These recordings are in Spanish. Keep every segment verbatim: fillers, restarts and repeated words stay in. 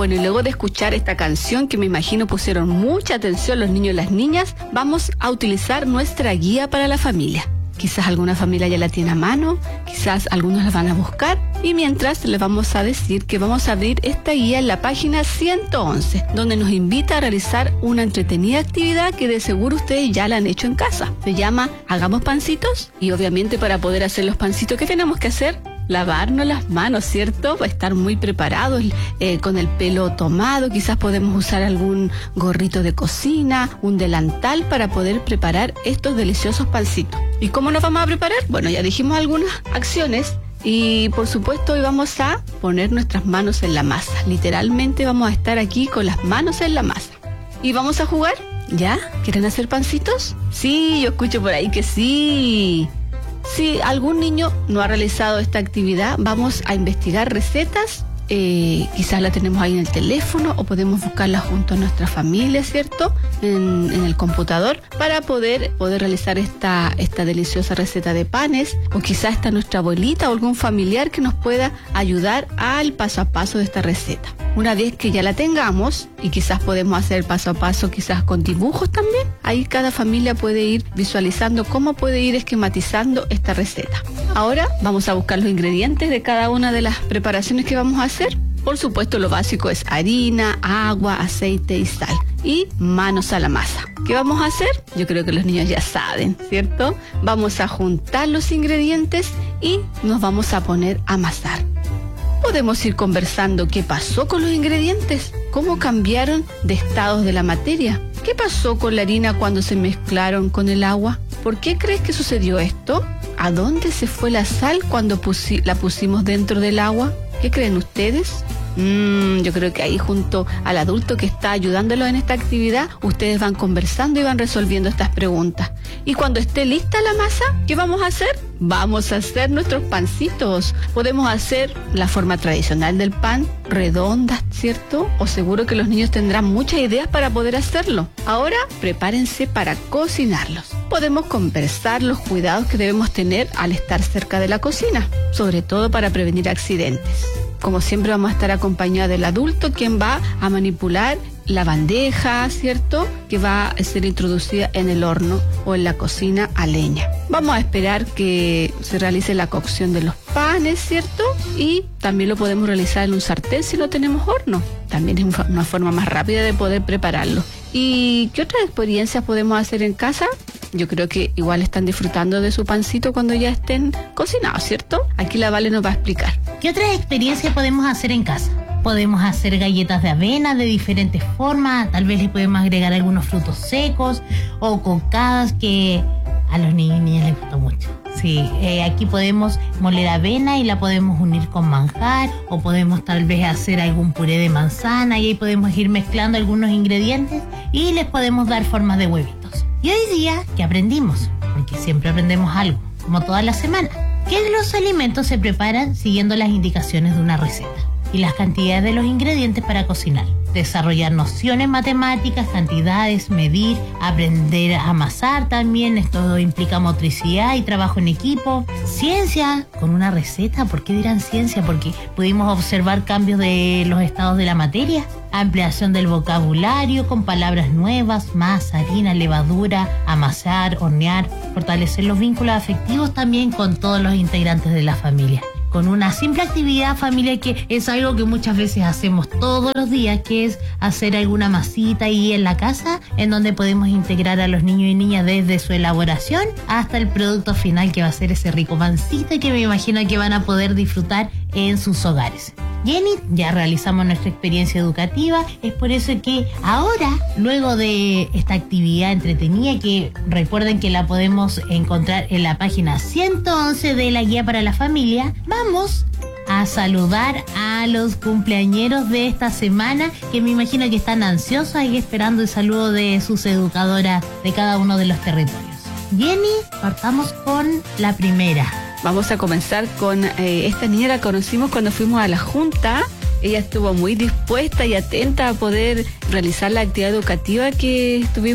Bueno, y luego de escuchar esta canción, que me imagino pusieron mucha atención los niños y las niñas, vamos a utilizar nuestra guía para la familia. Quizás alguna familia ya la tiene a mano, quizás algunos la van a buscar, y mientras les vamos a decir que vamos a abrir esta guía en la página ciento once, donde nos invita a realizar una entretenida actividad que de seguro ustedes ya la han hecho en casa. Se llama Hagamos Pancitos, y obviamente para poder hacer los pancitos, ¿qué tenemos que hacer? Lavarnos las manos, ¿cierto? Para estar muy preparados, eh, con el pelo tomado. Quizás podemos usar algún gorrito de cocina, un delantal para poder preparar estos deliciosos pancitos. ¿Y cómo nos vamos a preparar? Bueno, ya dijimos algunas acciones. Y por supuesto hoy vamos a poner nuestras manos en la masa. Literalmente vamos a estar aquí con las manos en la masa. ¿Y vamos a jugar? ¿Ya? ¿Quieren hacer pancitos? Sí, yo escucho por ahí que sí. Si algún niño no ha realizado esta actividad, vamos a investigar recetas. Eh, quizás la tenemos ahí en el teléfono o podemos buscarla junto a nuestra familia, ¿cierto? En, en el computador para poder, poder realizar esta, esta deliciosa receta de panes, o quizás está nuestra abuelita o algún familiar que nos pueda ayudar al paso a paso de esta receta. Una vez que ya la tengamos, y quizás podemos hacer el paso a paso quizás con dibujos también, ahí cada familia puede ir visualizando cómo puede ir esquematizando esta receta. Ahora vamos a buscar los ingredientes de cada una de las preparaciones que vamos a hacer. Por supuesto, lo básico es harina, agua, aceite y sal. Y manos a la masa. ¿Qué vamos a hacer? Yo creo que los niños ya saben, ¿cierto? Vamos a juntar los ingredientes y nos vamos a poner a amasar. Podemos ir conversando qué pasó con los ingredientes, cómo cambiaron de estados de la materia. ¿Qué pasó con la harina cuando se mezclaron con el agua? ¿Por qué crees que sucedió esto? ¿A dónde se fue la sal cuando pusi- la pusimos dentro del agua? ¿Qué creen ustedes? Mm, yo creo que ahí junto al adulto que está ayudándolo en esta actividad, ustedes van conversando y van resolviendo estas preguntas. Y cuando esté lista la masa, ¿qué vamos a hacer? Vamos a hacer nuestros pancitos. Podemos hacer la forma tradicional del pan, redonda, ¿cierto? O seguro que los niños tendrán muchas ideas para poder hacerlo. Ahora, prepárense para cocinarlos. Podemos conversar los cuidados que debemos tener al estar cerca de la cocina, sobre todo para prevenir accidentes. Como siempre vamos a estar acompañados del adulto, quien va a manipular la bandeja, ¿cierto? Que va a ser introducida en el horno o en la cocina a leña. Vamos a esperar que se realice la cocción de los panes, ¿cierto? Y también lo podemos realizar en un sartén si no tenemos horno. También es una forma más rápida de poder prepararlo. ¿Y qué otras experiencias podemos hacer en casa? Yo creo que igual están disfrutando de su pancito cuando ya estén cocinados, ¿cierto? Aquí la Vale nos va a explicar. ¿Qué otras experiencias podemos hacer en casa? Podemos hacer galletas de avena de diferentes formas, tal vez le podemos agregar algunos frutos secos o cocadas que a los niños y niñas les gusta mucho. Sí, eh, aquí podemos moler avena y la podemos unir con manjar, o podemos tal vez hacer algún puré de manzana y ahí podemos ir mezclando algunos ingredientes y les podemos dar formas de huevitos. Y hoy día, ¿qué aprendimos? Porque siempre aprendemos algo, como toda la semana. Que los alimentos se preparan siguiendo las indicaciones de una receta y las cantidades de los ingredientes para cocinar. Desarrollar nociones matemáticas, cantidades, medir, aprender a amasar también. Esto implica motricidad y trabajo en equipo. Ciencia con una receta. ¿Por qué dirán ciencia? Porque pudimos observar cambios de los estados de la materia. Ampliación del vocabulario con palabras nuevas, masa, harina, levadura, amasar, hornear. Fortalecer los vínculos afectivos también con todos los integrantes de la familia. Con una simple actividad, familia, que es algo que muchas veces hacemos todos los días, que es hacer alguna masita ahí en la casa, en donde podemos integrar a los niños y niñas desde su elaboración hasta el producto final, que va a ser ese rico pancito que me imagino que van a poder disfrutar en sus hogares. Jenny, ya realizamos nuestra experiencia educativa, es por eso que ahora, luego de esta actividad entretenida, que recuerden que la podemos encontrar en la página ciento once de la Guía para la Familia, vamos a saludar a los cumpleañeros de esta semana, que me imagino que están ansiosos y esperando el saludo de sus educadoras de cada uno de los territorios. Jenny, partamos con la primera. Vamos a comenzar con eh, esta niña, la conocimos cuando fuimos a la junta. Ella estuvo muy dispuesta y atenta a poder realizar la actividad educativa que estuvimos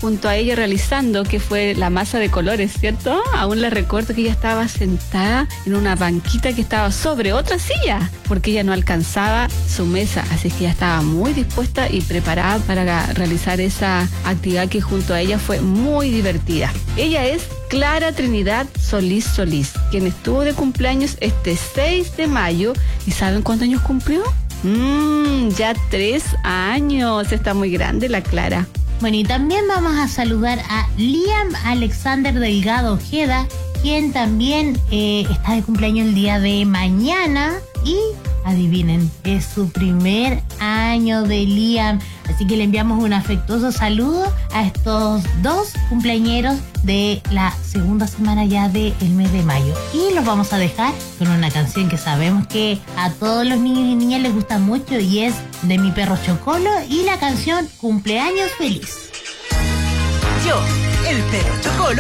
junto a ella realizando, que fue la masa de colores, ¿cierto? Aún le recuerdo que ella estaba sentada en una banquita que estaba sobre otra silla, porque ella no alcanzaba su mesa, así que ella estaba muy dispuesta y preparada para realizar esa actividad que junto a ella fue muy divertida. Ella es Clara Trinidad Solís Solís, quien estuvo de cumpleaños este seis de mayo. ¿Y saben cuántos años cumplió? Mmm, ya tres años. Está muy grande la Clara. Bueno, y también vamos a saludar a Liam Alexander Delgado Ojeda, quien también eh, está de cumpleaños el día de mañana. Y adivinen, es su primer año de Liam. Así que le enviamos un afectuoso saludo a estos dos cumpleañeros de la segunda semana ya del mes de mayo. Y los vamos a dejar con una canción que sabemos que a todos los niños y niñas les gusta mucho, y es de Mi Perro Chocolo, y la canción Cumpleaños Feliz. Yo, el perro Chocolo.